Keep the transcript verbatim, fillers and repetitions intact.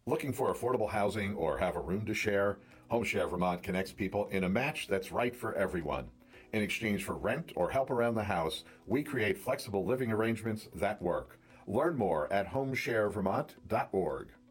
Looking for affordable housing or have a room to share? HomeShare Vermont connects people in a match that's right for everyone. In exchange for rent or help around the house, we create flexible living arrangements that work. Learn more at home share vermont dot org.